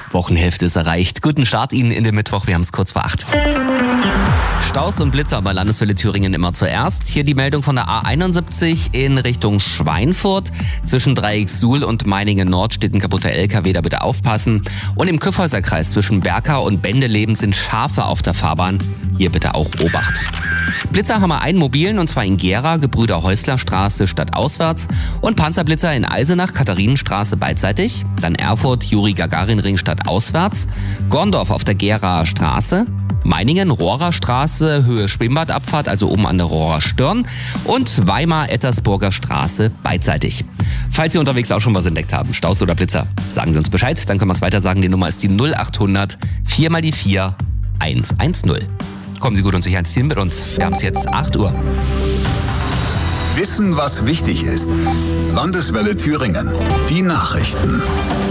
Wochenhälfte ist erreicht. Guten Start Ihnen in den Mittwoch, wir haben es kurz vor 8. Staus und Blitzer bei Landeswelle Thüringen immer zuerst. Hier die Meldung von der A71 in Richtung Schweinfurt. Zwischen Dreieck-Suhl und Meiningen-Nord steht ein kaputter LKW, da bitte aufpassen. Und im Kyffhäuserkreis zwischen Berka und Bendeleben sind Schafe auf der Fahrbahn. Hier bitte auch Obacht. Blitzer haben wir einen mobilen, und zwar in Gera, Gebrüder-Häusler-Straße stadtauswärts, und Panzerblitzer in Eisenach, Katharinenstraße beidseitig, dann Erfurt, Juri-Gagarin-Ring stadtauswärts, Gorndorf auf der Geraer Straße, Meiningen, Rohrer Straße, Höhe Schwimmbadabfahrt, also oben an der Rohrer Stirn, und Weimar-Ettersburger Straße beidseitig. Falls Sie unterwegs auch schon was entdeckt haben, Staus oder Blitzer, sagen Sie uns Bescheid, dann können wir es weiter sagen. Die Nummer ist die 0800 4 mal die 4 110. Kommen Sie gut und sicher ans Ziel mit uns. Wir haben es jetzt 8 Uhr. Wissen, was wichtig ist. Landeswelle Thüringen. Die Nachrichten.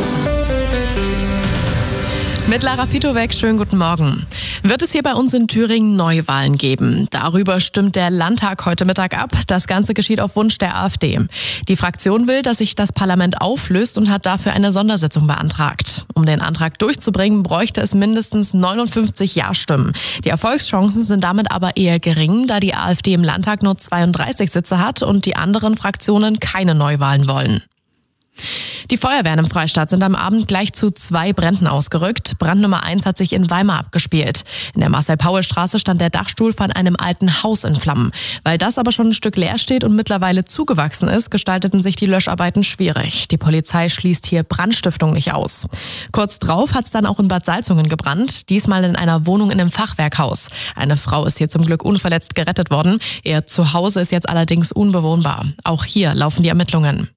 Mit Lara Fitowek, schönen guten Morgen. Wird es hier bei uns in Thüringen Neuwahlen geben? Darüber stimmt der Landtag heute Mittag ab. Das Ganze geschieht auf Wunsch der AfD. Die Fraktion will, dass sich das Parlament auflöst und hat dafür eine Sondersitzung beantragt. Um den Antrag durchzubringen, bräuchte es mindestens 59 Ja-Stimmen. Die Erfolgschancen sind damit aber eher gering, da die AfD im Landtag nur 32 Sitze hat und die anderen Fraktionen keine Neuwahlen wollen. Die Feuerwehren im Freistaat sind am Abend gleich zu 2 Bränden ausgerückt. Brand Nummer 1 hat sich in Weimar abgespielt. In der Marcel-Paul-Straße stand der Dachstuhl von einem alten Haus in Flammen. Weil das aber schon ein Stück leer steht und mittlerweile zugewachsen ist, gestalteten sich die Löscharbeiten schwierig. Die Polizei schließt hier Brandstiftung nicht aus. Kurz drauf hat es dann auch in Bad Salzungen gebrannt, diesmal in einer Wohnung in einem Fachwerkhaus. Eine Frau ist hier zum Glück unverletzt gerettet worden. Ihr Zuhause ist jetzt allerdings unbewohnbar. Auch hier laufen die Ermittlungen.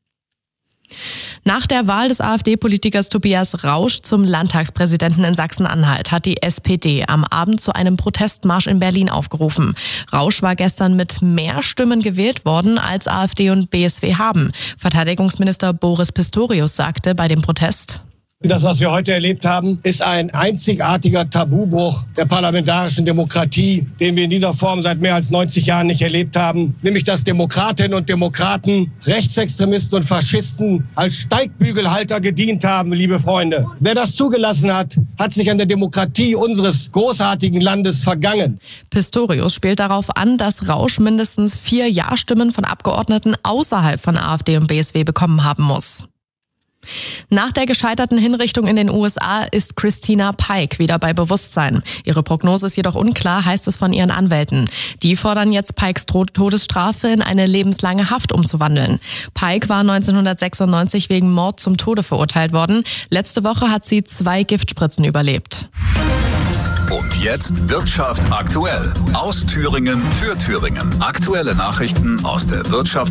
Nach der Wahl des AfD-Politikers Tobias Rausch zum Landtagspräsidenten in Sachsen-Anhalt hat die SPD am Abend zu einem Protestmarsch in Berlin aufgerufen. Rausch war gestern mit mehr Stimmen gewählt worden, als AfD und BSW haben. Verteidigungsminister Boris Pistorius sagte bei dem Protest: Das, was wir heute erlebt haben, ist ein einzigartiger Tabubruch der parlamentarischen Demokratie, den wir in dieser Form seit mehr als 90 Jahren nicht erlebt haben. Nämlich, dass Demokratinnen und Demokraten, Rechtsextremisten und Faschisten als Steigbügelhalter gedient haben, liebe Freunde. Wer das zugelassen hat, hat sich an der Demokratie unseres großartigen Landes vergangen. Pistorius spielt darauf an, dass Rausch mindestens 4 Ja-Stimmen von Abgeordneten außerhalb von AfD und BSW bekommen haben muss. Nach der gescheiterten Hinrichtung in den USA ist Christina Pike wieder bei Bewusstsein. Ihre Prognose ist jedoch unklar, heißt es von ihren Anwälten. Die fordern jetzt, Pikes Todesstrafe in eine lebenslange Haft umzuwandeln. Pike war 1996 wegen Mord zum Tode verurteilt worden. Letzte Woche hat sie 2 Giftspritzen überlebt. Und jetzt Wirtschaft aktuell. Aus Thüringen für Thüringen. Aktuelle Nachrichten aus der Wirtschaft.